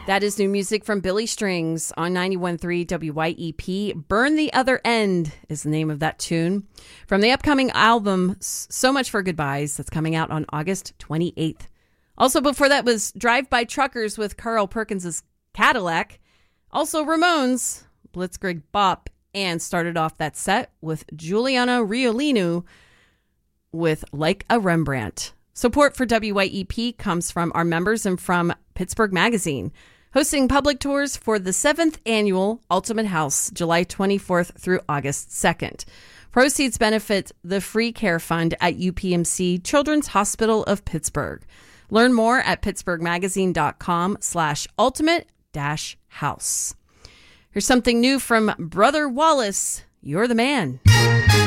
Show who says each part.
Speaker 1: That is new music from Billy Strings on 91.3 WYEP. Burn the Other End is the name of that tune. From the upcoming album, So Much for Goodbyes, that's coming out on August 28th. Also before that was Drive-By Truckers with Carl Perkins's Cadillac. Also Ramones, Blitzkrieg Bop, and started off that set with Juliana Riolino with Like a Rembrandt. Support for WYEP comes from our members and from Pittsburgh Magazine, hosting public tours for the 7th annual Ultimate House, July 24th through August 2nd. Proceeds benefit the Free Care Fund at UPMC Children's Hospital of Pittsburgh. Learn more at pittsburghmagazine.com/ultimate-house. Here's something new from Brother Wallace, You're the Man.